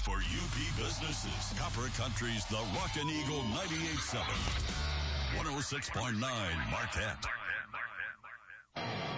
for UP businesses. Copper Country's The Rockin' Eagle 98.7. 106.9 Marquette.